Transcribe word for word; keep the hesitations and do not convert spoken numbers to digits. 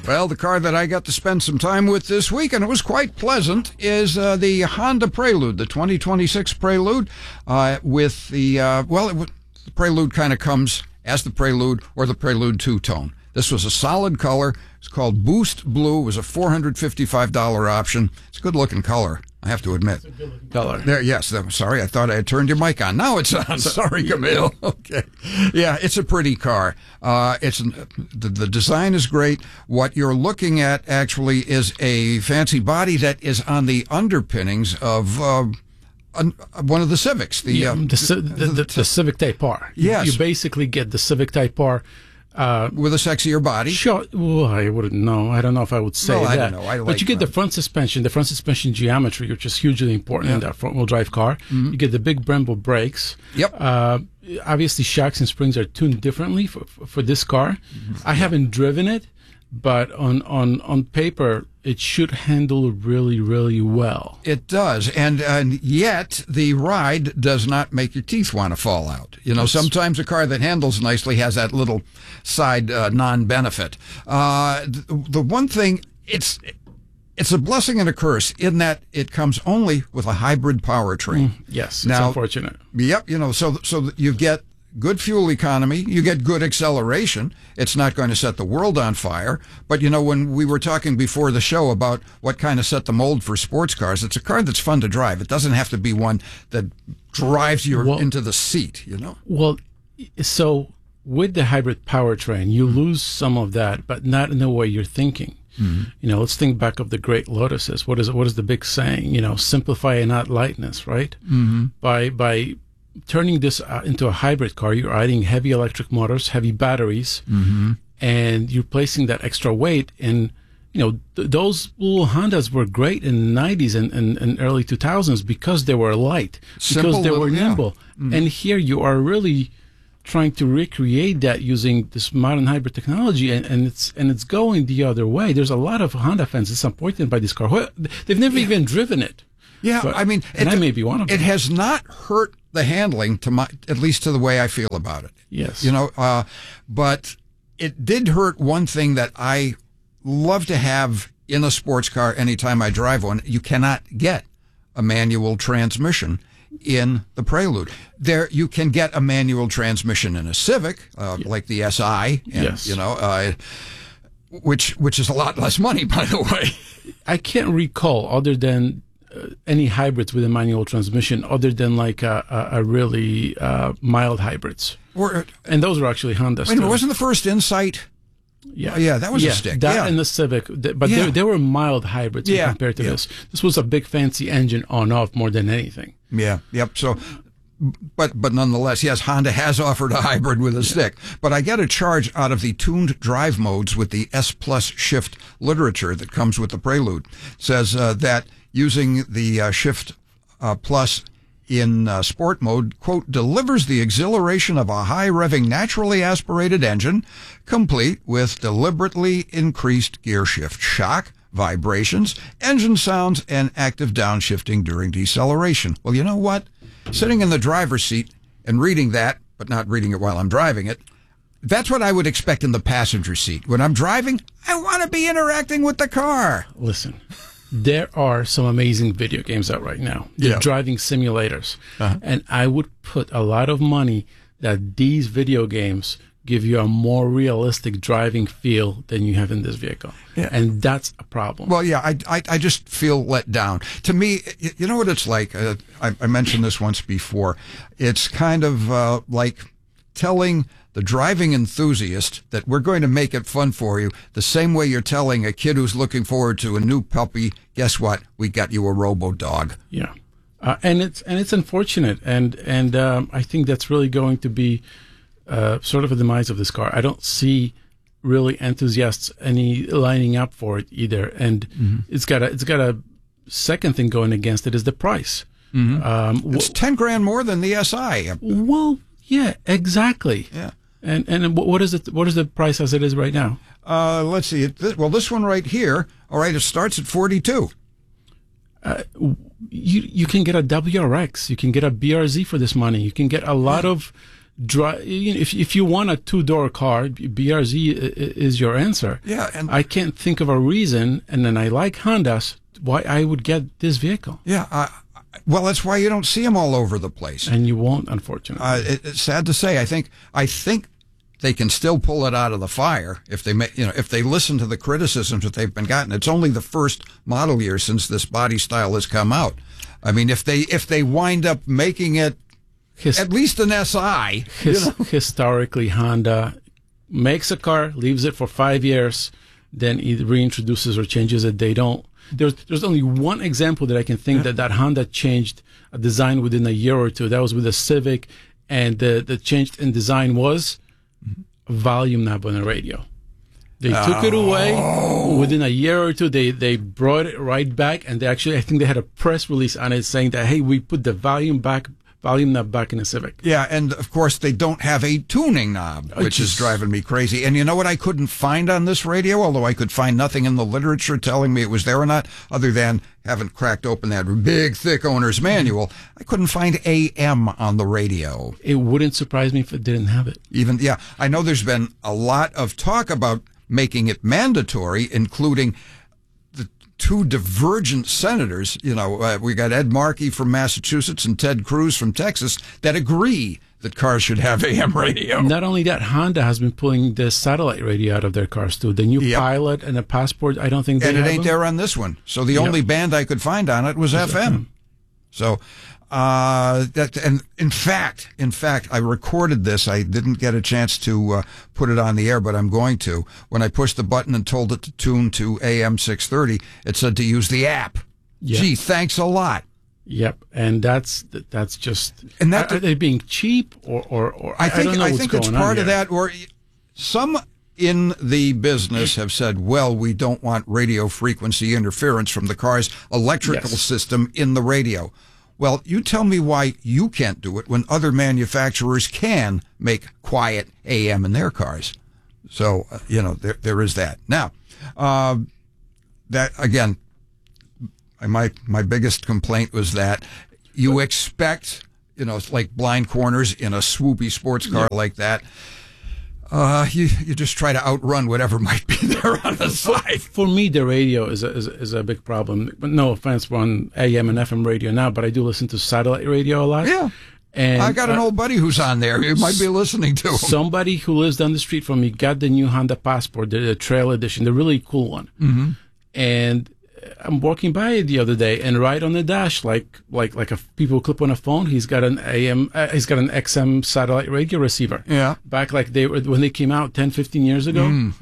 Well, the car that I got to spend some time with this week, and it was quite pleasant, is uh, the Honda Prelude, the twenty twenty-six Prelude, uh, with the, uh, well, it, the Prelude kind of comes as the Prelude or the Prelude two-tone. This was a solid color. It's called Boost Blue. It was a four hundred fifty-five dollars option. It's a good-looking color, I have to admit. It's a good-looking color. There, yes. Sorry, I thought I had turned your mic on. Now it's on. Sorry, Camille. Okay. Yeah, it's a pretty car. Uh, it's the, the design is great. What you're looking at actually is a fancy body that is on the underpinnings of uh, one of the Civics. The yeah, um, the, the, the, the, the Civic Type R. Yes. You basically get the Civic Type R. Uh, with a sexier body. Sure. Well, I wouldn't know. I don't know if I would say well, that. I don't know. I like but you get that. the front suspension, the front suspension geometry, which is hugely important yeah. in that front-wheel drive car. Mm-hmm. You get the big Brembo brakes. Yep. Uh, obviously, shocks and springs are tuned differently for for, for this car. Mm-hmm. I haven't driven it, but on, on, on paper, it should handle really, really well. It does, and and yet the ride does not make your teeth want to fall out. You know, sometimes a car that handles nicely has that little side uh, non-benefit. Uh, the, the one thing, it's it's a blessing and a curse in that it comes only with a hybrid powertrain. Mm, yes, now, it's unfortunate. Yep, you know, so so you get good fuel economy, you get good acceleration. It's not going to set the world on fire. But, you know, when we were talking before the show about what kind of set the mold for sports cars, it's a car that's fun to drive. It doesn't have to be one that drives you well, into the seat, you know? Well, so with the hybrid powertrain, you mm-hmm. lose some of that, but not in the way you're thinking. Mm-hmm. You know, let's think back of the great Lotuses. What is what is the big saying? You know, simplify and not lightness, right? Mm-hmm. By by turning this uh, into a hybrid car, you're adding heavy electric motors, heavy batteries, mm-hmm. and you're placing that extra weight in, you know, th- those little Hondas were great in the nineties and, and, and early two thousands because they were light, Simple because they little, were nimble. Yeah. Mm-hmm. And here you are really trying to recreate that using this modern hybrid technology, and, and it's and it's going the other way. There's a lot of Honda fans disappointed by this car. They've never yeah. even driven it. Yeah, but, I mean, and it, I may be one of them. It has not hurt the handling, to my, at least to the way I feel about it. Yes. You know, uh, but it did hurt one thing that I love to have in a sports car anytime I drive one. You cannot get a manual transmission in the Prelude. There, you can get a manual transmission in a Civic, uh, yeah. like the S I, and, yes. you know, uh, which which is a lot less money, by the way. I can't recall other than uh, any hybrids with a manual transmission, other than like a, a, a really uh, mild hybrids. Or, and those were actually Hondas. Wait a minute, wasn't the first Insight? Yeah, uh, yeah, that was yeah, a stick. That yeah. and the Civic, but yeah. they, they were mild hybrids yeah. compared to yeah. this. This was a big fancy engine on-off more than anything. Yeah, yep. So, but but nonetheless, yes, Honda has offered a hybrid with a yeah. stick. But I get a charge out of the tuned drive modes with the S Plus Shift literature that comes with the Prelude. It says uh, that using the uh, Shift uh, Plus in uh, sport mode, quote, delivers the exhilaration of a high-revving, naturally aspirated engine, complete with deliberately increased gear shift shock, vibrations, engine sounds, and active downshifting during deceleration. Well, you know what? Sitting in the driver's seat and reading that, but not reading it while I'm driving it, that's what I would expect in the passenger seat. When I'm driving, I want to be interacting with the car. Listen. There are some amazing video games out right now. They're yeah. driving simulators. Uh-huh. And I would put a lot of money that these video games give you a more realistic driving feel than you have in this vehicle. Yeah. And that's a problem. Well, yeah, I, I, I just feel let down. To me, you know what it's like? Uh, I, I mentioned this once before. It's kind of uh, like telling the driving enthusiast that we're going to make it fun for you the same way you're telling a kid who's looking forward to a new puppy, guess what? We got you a robo-dog. Yeah. Uh, and it's and it's unfortunate. And, and um, I think that's really going to be uh, sort of a demise of this car. I don't see really enthusiasts any lining up for it either. And mm-hmm. it's got a it's got a second thing going against it is the price. Mm-hmm. Um, it's w- ten grand more than the S I. Well, yeah, exactly. Yeah. And and what is it? What is the price as it is right now? Uh, let's see. It, well, this one right here. All right, it starts at forty-two. Uh, you you can get a W R X. You can get a B R Z for this money. You can get a lot of Dri- you know, if if you want a two door car, B R Z is your answer. Yeah, and I can't think of a reason, and then I like Hondas, why I would get this vehicle. Yeah, uh, well, that's why you don't see them all over the place. And you won't, unfortunately. Uh, it, it's sad to say. I think I think they can still pull it out of the fire if they, you know, if they listen to the criticisms that they've been gotten. It's only the first model year since this body style has come out. I mean, if they if they wind up making it His, at least an S I, his, you know? Historically, Honda makes a car, leaves it for five years, then either reintroduces or changes it. They don't. There's there's only one example that I can think yeah. that that Honda changed a design within a year or two. That was with the Civic, and the the change in design was a volume knob on the radio. They oh. took it away within a year or two. They they brought it right back, and they actually, I think they had a press release on it saying that, hey, we put the volume back. Volume knob back in the Civic. Yeah, and of course they don't have a tuning knob, which just, is driving me crazy. And you know what I couldn't find on this radio, although I could find nothing in the literature telling me it was there or not, other than haven't cracked open that big, thick owner's manual. I couldn't find A M on the radio. It wouldn't surprise me if it didn't have it. Even, yeah, I know there's been a lot of talk about making it mandatory, including two divergent senators, you know, uh, we got Ed Markey from Massachusetts and Ted Cruz from Texas that agree that cars should have A M radio. Not only that, Honda has been pulling the satellite radio out of their cars too. The new yep. Pilot and the Passport, I don't think they And it have ain't them. there on this one. So the yep. only band I could find on it was F M. F M. So, uh, that, and in fact, in fact, I recorded this. I didn't get a chance to uh, put it on the air, but I'm going to. When I pushed the button and told it to tune to A M six thirty, it said to use the app. Yep. Gee, thanks a lot. Yep, and that's that's just. And that are, are they being cheap or or, or I think I don't know I what's think going it's part on of here. that, or some in the business have said, well, we don't want radio frequency interference from the car's electrical yes. system in the radio. Well, you tell me why you can't do it when other manufacturers can make quiet A M in their cars. So, uh, you know, there there is that. Now, uh, that again, my my biggest complaint was that you expect, you know, like blind corners in a swoopy sports car yeah. like that. Uh, you you just try to outrun whatever might be there on the side. For me, the radio is a, is a, is a big problem. But no offense, we're on A M and F M radio now, but I do listen to satellite radio a lot. Yeah. And I got an uh, old buddy who's on there. You might be listening to him. Somebody who lives down the street from me got the new Honda Passport, the, the Trail Edition, the really cool one. Mm-hmm. And I'm walking by it the other day, and right on the dash, like like like a people clip on a phone, he's got an A M, uh, he's got an X M satellite radio receiver. Yeah. Back like they were when they came out ten, fifteen years ago. Mm.